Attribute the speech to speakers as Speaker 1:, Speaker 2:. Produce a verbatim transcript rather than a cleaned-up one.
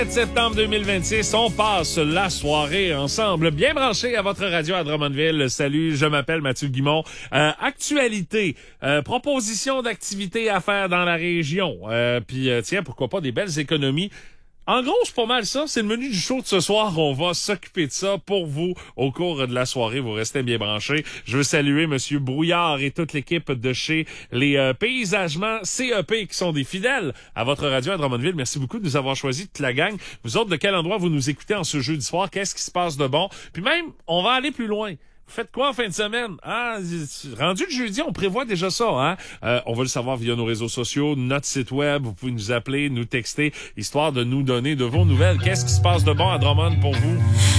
Speaker 1: septembre deux mille vingt-six, on passe la soirée ensemble, bien branché à votre radio à Drummondville. Salut, je m'appelle Mathieu Guimont. Euh, actualité, euh, proposition d'activités à faire dans la région. Euh, Puis euh, tiens, pourquoi pas des belles économies. En gros, c'est pas mal ça. C'est le menu du show de ce soir. On va s'occuper de ça pour vous au cours de la soirée. Vous restez bien branchés. Je veux saluer Monsieur Brouillard et toute l'équipe de chez les euh, Paysagements C E P qui sont des fidèles à votre radio à Drummondville. Merci beaucoup de nous avoir choisi toute la gang. Vous autres, de quel endroit vous nous écoutez en ce jeudi soir? Qu'est-ce qui se passe de bon? Puis même, on va aller plus loin. Vous faites quoi en fin de semaine? Ah, rendu le jeudi, on prévoit déjà ça, hein? Euh, on va le savoir via nos réseaux sociaux, notre site web. Vous pouvez nous appeler, nous texter, histoire de nous donner de vos nouvelles. Qu'est-ce qui se passe de bon à Drummond pour vous?